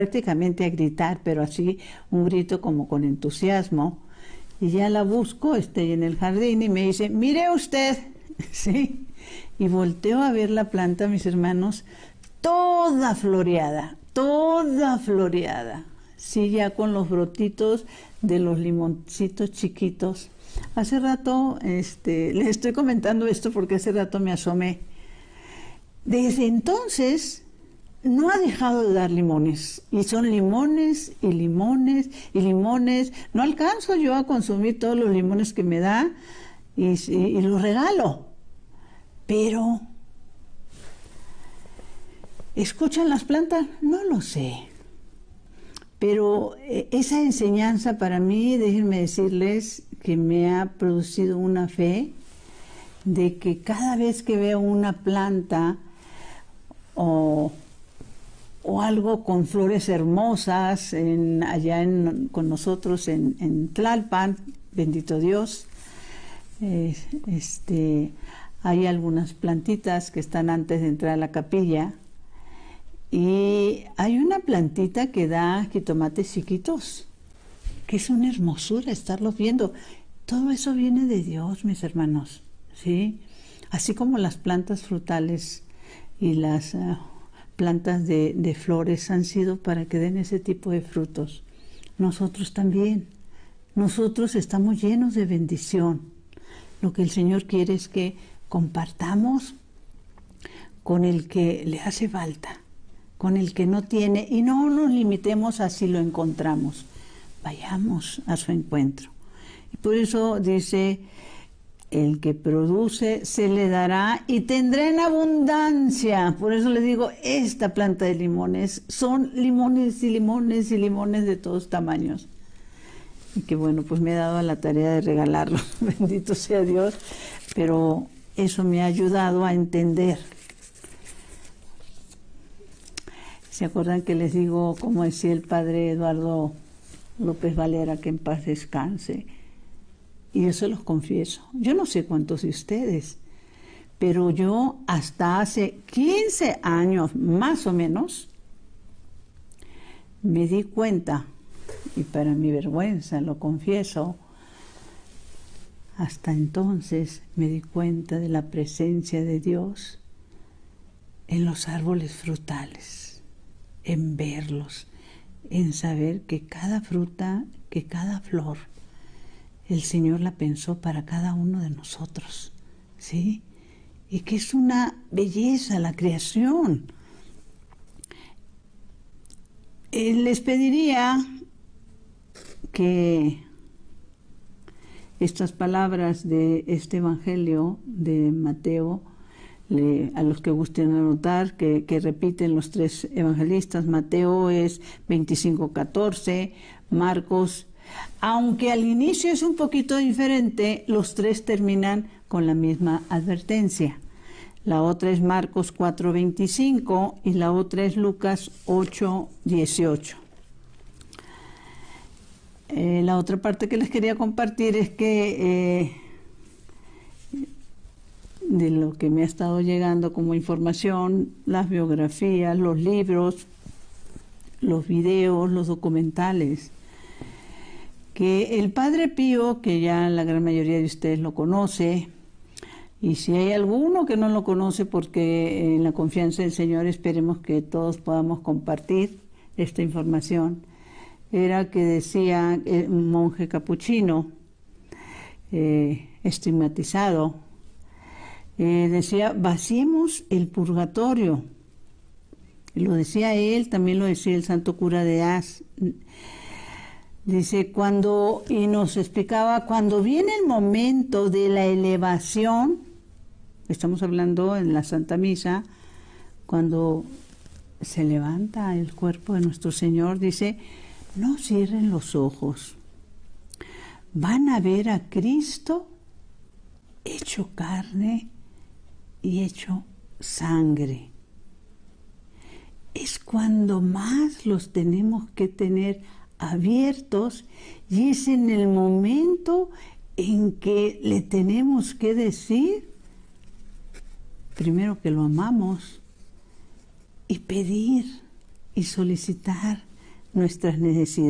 prácticamente a gritar, pero así un grito como con entusiasmo. Y ya la busco, en el jardín y me dice, mire usted, ¿sí? Y volteo a ver la planta, mis hermanos, toda floreada, sí, ya con los brotitos de los limoncitos chiquitos. Hace rato, les estoy comentando esto porque hace rato me asomé. Desde entonces no ha dejado de dar limones, y son limones y limones y limones. No alcanzo yo a consumir todos los limones que me da y los regalo, pero ¿escuchan las plantas? No lo sé, pero esa enseñanza para mí, déjenme decirles que me ha producido una fe de que cada vez que veo una planta o algo con flores hermosas con nosotros en Tlalpan, bendito Dios, hay algunas plantitas que están antes de entrar a la capilla, y hay una plantita que da jitomates chiquitos, que es una hermosura estarlos viendo. Todo eso viene de Dios, mis hermanos, ¿sí? Así como las plantas frutales y las plantas de flores han sido para que den ese tipo de frutos. Nosotros también. Nosotros estamos llenos de bendición. Lo que el Señor quiere es que compartamos con el que le hace falta, con el que no tiene, y no nos limitemos a si lo encontramos. Vayamos a su encuentro. Y por eso dice, el que produce se le dará y tendrá en abundancia. Por eso le digo, esta planta de limones son limones y limones y limones de todos tamaños. Y que bueno, pues me he dado a la tarea de regalarlos, bendito sea Dios, pero eso me ha ayudado a entender. ¿Se acuerdan que les digo, como decía el padre Eduardo López Valera, que en paz descanse? Y yo se los confieso, yo no sé cuántos de ustedes, pero yo hasta hace 15 años más o menos me di cuenta, y para mi vergüenza lo confieso, hasta entonces me di cuenta de la presencia de Dios en los árboles frutales, en verlos, en saber que cada fruta, que cada flor, el Señor la pensó para cada uno de nosotros, ¿sí? Y que es una belleza la creación. Les pediría que estas palabras de este Evangelio de Mateo, a los que gusten anotar, que repiten los tres evangelistas. Mateo es 25:14, Marcos, aunque al inicio es un poquito diferente, los tres terminan con la misma advertencia. La otra es Marcos 4:25 y la otra es Lucas 8:18. La otra parte que les quería compartir es que de lo que me ha estado llegando como información, las biografías, los libros, los videos, los documentales, que el Padre Pío, que ya la gran mayoría de ustedes lo conoce, y si hay alguno que no lo conoce, porque en la confianza del Señor esperemos que todos podamos compartir esta información, era que decía un monje capuchino, estigmatizado, decía, vaciemos el purgatorio. Lo decía él, también lo decía el santo cura de Ars. Dice, y nos explicaba, cuando viene el momento de la elevación, estamos hablando en la Santa Misa, cuando se levanta el cuerpo de nuestro Señor, dice, no cierren los ojos, van a ver a Cristo hecho carne y hecho sangre. Es cuando más los tenemos que tener abiertos, y es en el momento en que le tenemos que decir, primero, que lo amamos, y pedir y solicitar nuestras necesidades.